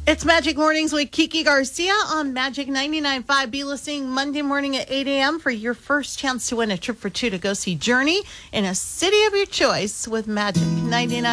It's Magic Mornings with Kiki Garcia on Magic 99.5. Be listening Monday morning at 8 a.m. for your first chance to win a trip for two to go see Journey in a city of your choice with Magic 99.